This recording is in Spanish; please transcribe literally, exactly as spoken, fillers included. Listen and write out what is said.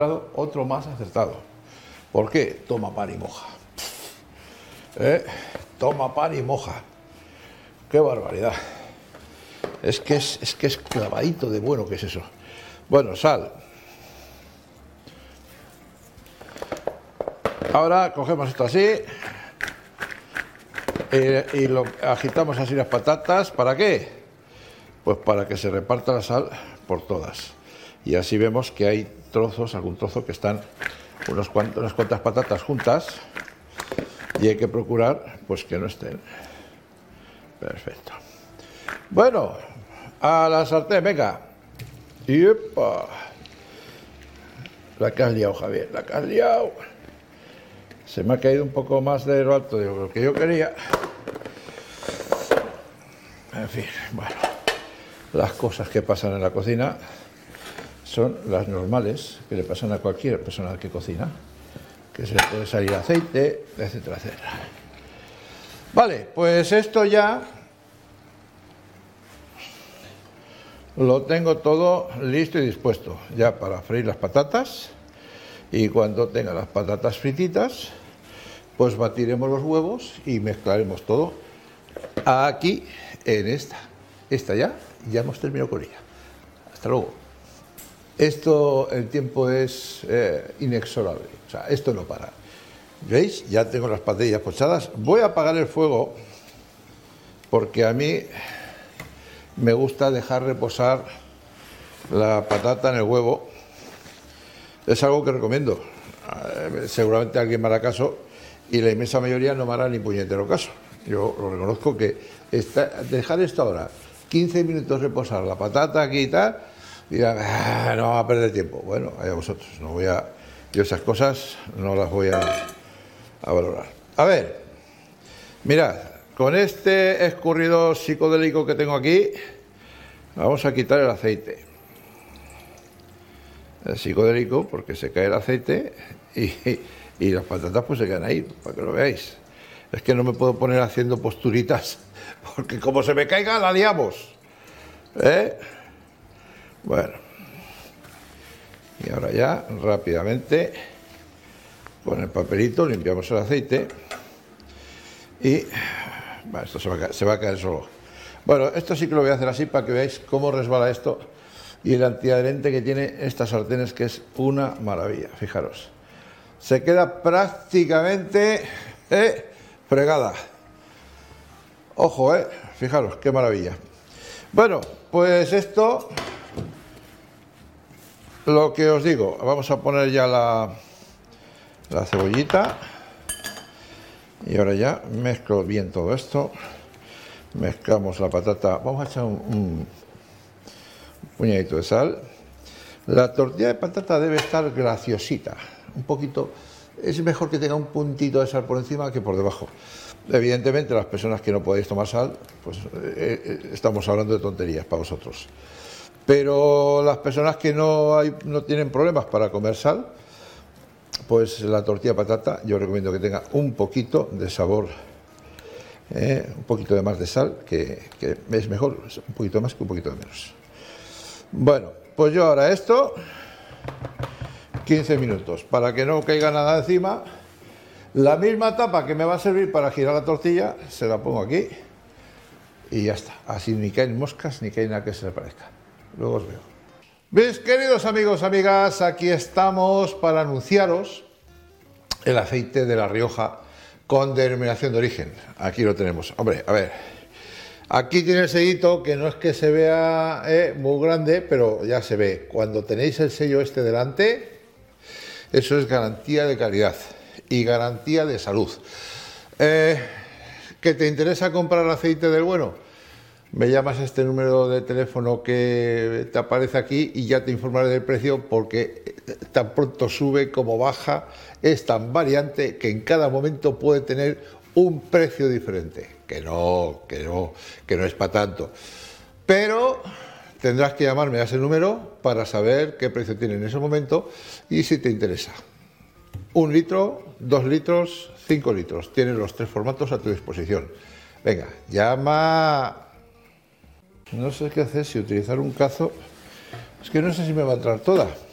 Otro más acertado. ¿Por qué? Toma pan y moja. ¿Eh? Toma pan y moja. ¡Qué barbaridad! Es que es, es que es clavadito de bueno que es eso. Bueno, sal. Ahora cogemos esto así eh, y lo agitamos así las patatas. ¿Para qué? Pues para que se reparta la sal por todas. Y así vemos que hay trozos, algún trozo que están unos cuantos, unas cuantas patatas juntas y hay que procurar pues que no estén. Perfecto. Bueno, a la sartén, venga. Y ¡epa! La que has liado, Javier, la que has liado. Se me ha caído un poco más de lo alto de lo que yo quería. En fin, bueno, las cosas que pasan en la cocina son las normales que le pasan a cualquier persona que cocina, que se le puede salir aceite, etcétera, etcétera. Vale, pues esto ya lo tengo todo listo y dispuesto ya para freír las patatas, y cuando tenga las patatas frititas pues batiremos los huevos y mezclaremos todo aquí en esta. Esta ya, ya hemos terminado con ella. Hasta luego. Esto, el tiempo es eh, inexorable, o sea, esto no para. ¿Veis? Ya tengo las patatillas pochadas. Voy a apagar el fuego porque a mí me gusta dejar reposar la patata en el huevo. Es algo que recomiendo. Eh, seguramente alguien me hará caso y la inmensa mayoría no me hará ni puñetero caso. Yo lo reconozco que esta, dejar esto ahora, quince minutos reposar la patata aquí y tal, dirán, ah, no vamos a perder tiempo. Bueno, allá vosotros, no voy a, yo esas cosas no las voy a, a valorar. A ver, mirad, con este escurridor psicodélico que tengo aquí, vamos a quitar el aceite. El psicodélico, porque se cae el aceite y, y las patatas pues se quedan ahí, para que lo veáis. Es que no me puedo poner haciendo posturitas, porque como se me caiga, la liamos. ¿Eh? Bueno, y ahora ya rápidamente con el papelito limpiamos el aceite y bueno, esto se va, a caer, se va a caer solo. Bueno, esto sí que lo voy a hacer así para que veáis cómo resbala esto y el antiadherente que tiene estas sartenes, que es una maravilla. Fijaros, se queda prácticamente eh, fregada. Ojo, eh, fijaros qué maravilla. Bueno, pues esto, lo que os digo, vamos a poner ya la, la cebollita y ahora ya mezclo bien todo esto, mezclamos la patata, vamos a echar un, un puñadito de sal. La tortilla de patata debe estar graciosita, un poquito, es mejor que tenga un puntito de sal por encima que por debajo. Evidentemente las personas que no podéis tomar sal, pues eh, eh, estamos hablando de tonterías para vosotros. Pero las personas que no, hay, no tienen problemas para comer sal, pues la tortilla de patata yo recomiendo que tenga un poquito de sabor, eh, un poquito de más de sal, que, que es mejor, un poquito más que un poquito de menos. Bueno, pues yo ahora esto, quince minutos, para que no caiga nada encima. La misma tapa que me va a servir para girar la tortilla, se la pongo aquí y ya está. Así ni caen moscas ni cae nada que se le parezca. Luego os veo. Mis queridos amigos, amigas, aquí estamos para anunciaros el aceite de La Rioja con denominación de origen. Aquí lo tenemos. Hombre, a ver, aquí tiene el sellito, que no es que se vea eh, muy grande, pero ya se ve. Cuando tenéis el sello este delante, eso es garantía de calidad y garantía de salud. Eh, ¿Que te interesa comprar aceite del bueno? Me llamas a este número de teléfono que te aparece aquí y ya te informaré del precio, porque tan pronto sube como baja, es tan variante que en cada momento puede tener un precio diferente. Que no, que no, que no es para tanto. Pero tendrás que llamarme a ese número para saber qué precio tiene en ese momento y si te interesa. Un litro, dos litros, cinco litros. Tienes los tres formatos a tu disposición. Venga, llama. No sé qué hacer, si utilizar un cazo. Es que no sé si me va a entrar toda.